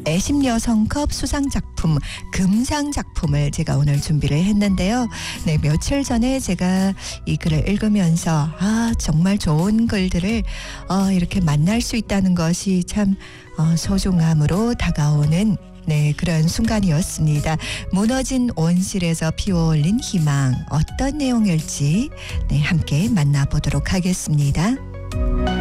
애심 여성컵 수상 작품 금상 작품을 제가 오늘 준비를 했는데요. 네, 며칠 전에 제가 이 글을 읽으면서 정말 좋은 글들을 이렇게 만날 수 있다는 것이 참 소중함으로 다가오는 그런 순간이었습니다. 무너진 온실에서 피어올린 희망, 어떤 내용일지 함께 만나보도록 하겠습니다.